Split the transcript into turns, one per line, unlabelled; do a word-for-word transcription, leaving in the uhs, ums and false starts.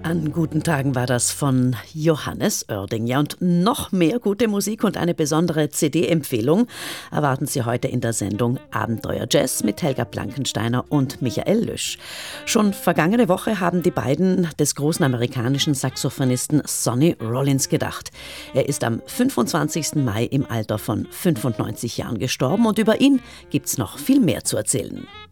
An guten Tagen war das von Johannes Oerding. Ja, und noch mehr gute Musik und eine besondere C D-Empfehlung erwarten Sie heute in der Sendung Abenteuer Jazz mit Helga Blankensteiner und Michael Lüsch. Schon vergangene Woche haben die beiden des großen amerikanischen Saxophonisten Sonny Rollins gedacht. Er ist am fünfundzwanzigsten Mai im Alter von fünfundneunzig Jahren gestorben und über ihn gibt's noch viel mehr zu erzählen.